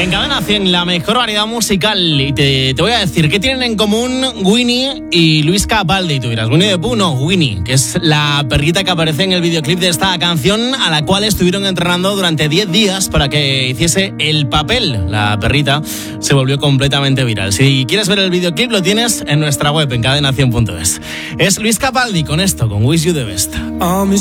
En Cadena 100, la mejor variedad musical. Y te voy a decir, ¿qué tienen en común Winnie y Luis Capaldi? Tú dirás, ¿Winnie the Pooh? No, Winnie, que es la perrita que aparece en el videoclip de esta canción, a la cual estuvieron entrenando durante 10 días para que hiciese el papel. La perrita se volvió completamente viral. Si quieres ver el videoclip, lo tienes en nuestra web, en cadena100.es. Es Luis Capaldi con esto, con Wish You the Best. I miss